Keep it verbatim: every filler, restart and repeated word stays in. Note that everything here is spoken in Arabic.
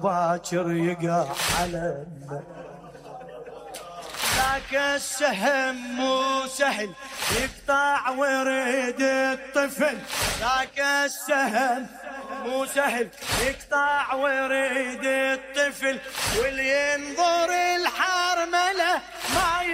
باكر يقع على ذاك السهم مو سهل يقطع وريد الطفل، ذاك السهم مو سهل يقطع وريد الطفل، واللي ينظر الحرملة ما